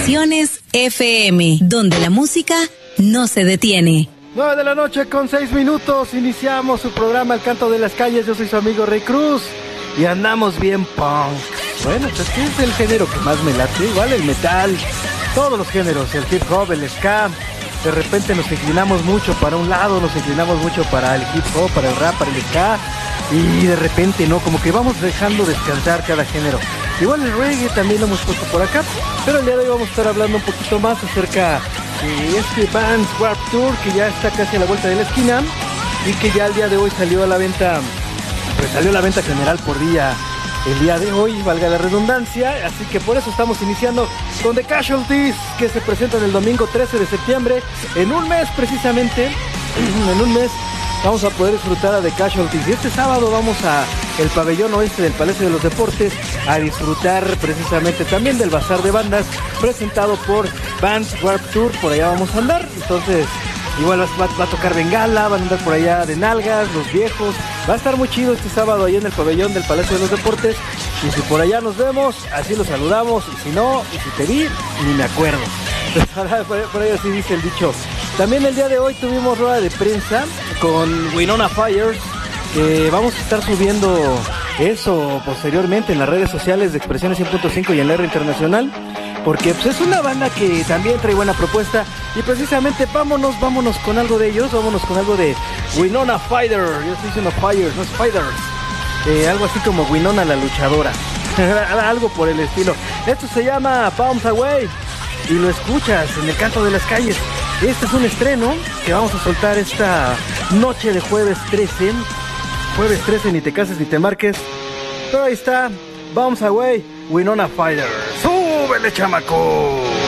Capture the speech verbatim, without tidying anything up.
Estaciones F M, donde la música no se detiene. nueve de la noche con seis minutos, iniciamos su programa El Canto de las Calles. Yo soy su amigo Rey Cruz y andamos bien punk. Bueno, pues ¿qué es el género que más me late? Igual el metal, todos los géneros, el hip hop, el ska. De repente nos inclinamos mucho para un lado, nos inclinamos mucho para el hip hop, para el rap, para el ska. Y de repente no, como que vamos dejando descansar cada género. Igual el reggae también lo hemos puesto por acá, pero el día de hoy vamos a estar hablando un poquito más acerca de este Vans Warped Tour, que ya está casi a la vuelta de la esquina y que ya el día de hoy salió a la venta, pues salió a la venta general por día el día de hoy, valga la redundancia, así que por eso estamos iniciando con The Casualties, que se presentan el domingo trece de septiembre, en un mes precisamente, en un mes vamos a poder disfrutar a The Casualties. Y este sábado vamos a el pabellón oeste del Palacio de los Deportes a disfrutar precisamente también del bazar de bandas presentado por Vans Warped Tour. Por allá vamos a andar, entonces igual va, va a tocar Bengala, van a andar por allá de nalgas, los viejos. Va a estar muy chido este sábado ahí en el pabellón del Palacio de los Deportes. Y si por allá nos vemos, así los saludamos. Y si no, y si te vi, ni me acuerdo. Por, por ahí así dice el dicho. También el día de hoy tuvimos rueda de prensa con Winona Fires, que vamos a estar subiendo eso posteriormente en las redes sociales de Expresiones cien punto cinco y en la R Internacional, porque pues, es una banda que también trae buena propuesta. Y precisamente vámonos, vámonos con algo de ellos, vámonos con algo de Winona Fighter. Yo estoy diciendo Fires, no es Fighters. Eh, algo así como Winona la luchadora. Algo por el estilo. Esto se llama Palms Away y lo escuchas en El Canto de las Calles. Este es un estreno que vamos a soltar esta noche de jueves trece. Jueves trece, ni te cases ni te marques. Pero ahí está, Bombs Away, Winona Fighter. ¡Súbele, chamaco!